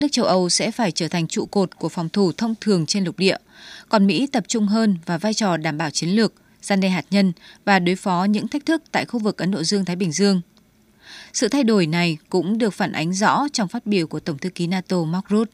nước châu Âu sẽ phải trở thành trụ cột của phòng thủ thông thường trên lục địa, còn Mỹ tập trung hơn vào vai trò đảm bảo chiến lược, răn đe hạt nhân và đối phó những thách thức tại khu vực Ấn Độ Dương-Thái Bình Dương. Sự thay đổi này cũng được phản ánh rõ trong phát biểu của Tổng thư ký NATO Mark Rutte.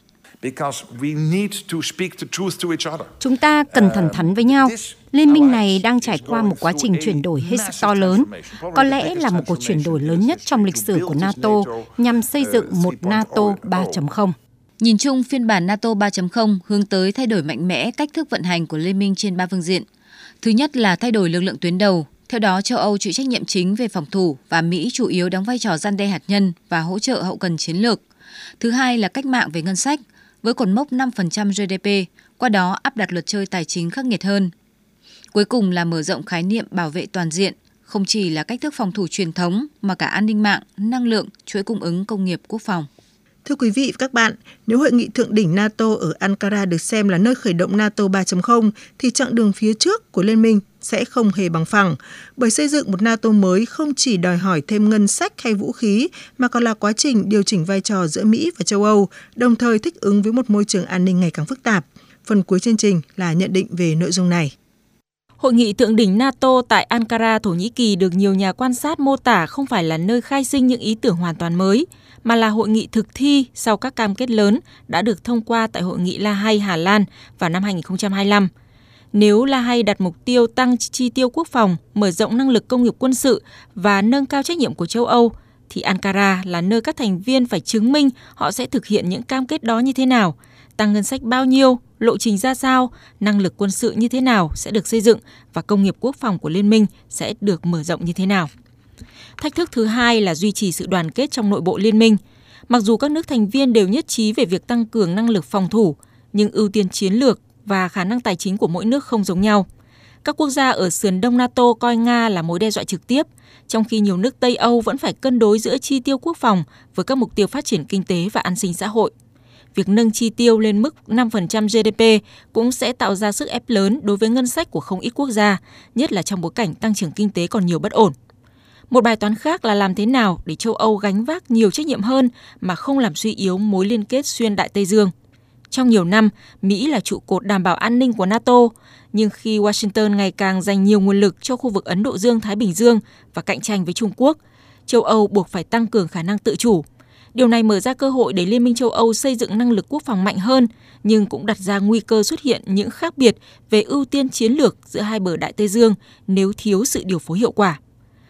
Chúng ta cần thẳng thắn với nhau. Liên minh này đang trải qua một quá trình chuyển đổi hết sức to lớn. Có lẽ là một cuộc chuyển đổi lớn nhất trong lịch sử của NATO nhằm xây dựng một NATO 3.0. Nhìn chung, phiên bản NATO 3.0 hướng tới thay đổi mạnh mẽ cách thức vận hành của Liên minh trên 3 phương diện. Thứ nhất là thay đổi lực lượng tuyến đầu. Theo đó, châu Âu chịu trách nhiệm chính về phòng thủ và Mỹ chủ yếu đóng vai trò răn đe hạt nhân và hỗ trợ hậu cần chiến lược. Thứ hai là cách mạng về ngân sách, với cột mốc 5% GDP, qua đó áp đặt luật chơi tài chính khắc nghiệt hơn. Cuối cùng là mở rộng khái niệm bảo vệ toàn diện, không chỉ là cách thức phòng thủ truyền thống mà cả an ninh mạng, năng lượng, chuỗi cung ứng công nghiệp quốc phòng. Thưa quý vị và các bạn, nếu hội nghị thượng đỉnh NATO ở Ankara được xem là nơi khởi động NATO 3.0 thì chặng đường phía trước của Liên minh sẽ không hề bằng phẳng, bởi xây dựng một NATO mới không chỉ đòi hỏi thêm ngân sách hay vũ khí mà còn là quá trình điều chỉnh vai trò giữa Mỹ và châu Âu, đồng thời thích ứng với một môi trường an ninh ngày càng phức tạp. Phần cuối chương trình là nhận định về nội dung này. Hội nghị thượng đỉnh NATO tại Ankara, Thổ Nhĩ Kỳ được nhiều nhà quan sát mô tả không phải là nơi khai sinh những ý tưởng hoàn toàn mới, mà là hội nghị thực thi sau các cam kết lớn đã được thông qua tại Hội nghị La Hay, Hà Lan vào năm 2025. Nếu La Hay đặt mục tiêu tăng chi tiêu quốc phòng, mở rộng năng lực công nghiệp quân sự và nâng cao trách nhiệm của châu Âu, thì Ankara là nơi các thành viên phải chứng minh họ sẽ thực hiện những cam kết đó như thế nào, tăng ngân sách bao nhiêu, lộ trình ra sao, năng lực quân sự như thế nào sẽ được xây dựng và công nghiệp quốc phòng của Liên minh sẽ được mở rộng như thế nào. Thách thức thứ hai là duy trì sự đoàn kết trong nội bộ Liên minh. Mặc dù các nước thành viên đều nhất trí về việc tăng cường năng lực phòng thủ, nhưng ưu tiên chiến lược và khả năng tài chính của mỗi nước không giống nhau. Các quốc gia ở sườn đông NATO coi Nga là mối đe dọa trực tiếp, trong khi nhiều nước Tây Âu vẫn phải cân đối giữa chi tiêu quốc phòng với các mục tiêu phát triển kinh tế và an sinh xã hội. Việc nâng chi tiêu lên mức 5% GDP cũng sẽ tạo ra sức ép lớn đối với ngân sách của không ít quốc gia, nhất là trong bối cảnh tăng trưởng kinh tế còn nhiều bất ổn. Một bài toán khác là làm thế nào để châu Âu gánh vác nhiều trách nhiệm hơn mà không làm suy yếu mối liên kết xuyên Đại Tây Dương. Trong nhiều năm, Mỹ là trụ cột đảm bảo an ninh của NATO, nhưng khi Washington ngày càng dành nhiều nguồn lực cho khu vực Ấn Độ Dương-Thái Bình Dương và cạnh tranh với Trung Quốc, châu Âu buộc phải tăng cường khả năng tự chủ. Điều này mở ra cơ hội để Liên minh châu Âu xây dựng năng lực quốc phòng mạnh hơn, nhưng cũng đặt ra nguy cơ xuất hiện những khác biệt về ưu tiên chiến lược giữa hai bờ Đại Tây Dương nếu thiếu sự điều phối hiệu quả.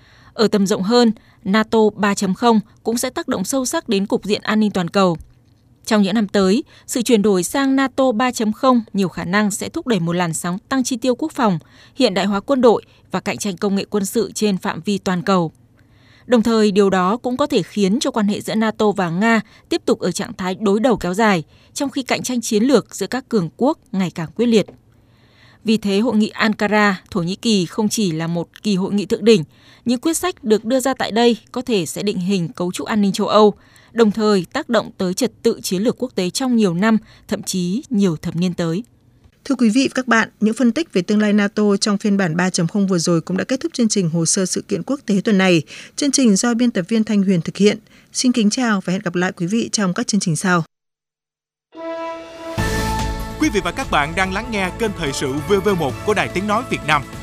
Ở tầm rộng hơn, NATO 3.0 cũng sẽ tác động sâu sắc đến cục diện an ninh toàn cầu. Trong những năm tới, sự chuyển đổi sang NATO 3.0 nhiều khả năng sẽ thúc đẩy một làn sóng tăng chi tiêu quốc phòng, hiện đại hóa quân đội và cạnh tranh công nghệ quân sự trên phạm vi toàn cầu. Đồng thời, điều đó cũng có thể khiến cho quan hệ giữa NATO và Nga tiếp tục ở trạng thái đối đầu kéo dài, trong khi cạnh tranh chiến lược giữa các cường quốc ngày càng quyết liệt. Vì thế, Hội nghị Ankara, Thổ Nhĩ Kỳ không chỉ là một kỳ hội nghị thượng đỉnh, những quyết sách được đưa ra tại đây có thể sẽ định hình cấu trúc an ninh châu Âu, đồng thời tác động tới trật tự chiến lược quốc tế trong nhiều năm, thậm chí nhiều thập niên tới. Thưa quý vị và các bạn, những phân tích về tương lai NATO trong phiên bản 3.0 vừa rồi cũng đã kết thúc chương trình Hồ sơ sự kiện quốc tế tuần này. Chương trình do biên tập viên Thanh Huyền thực hiện. Xin kính chào và hẹn gặp lại quý vị trong các chương trình sau. Quý vị và các bạn đang lắng nghe kênh Thời sự VV1 của Đài Tiếng nói Việt Nam.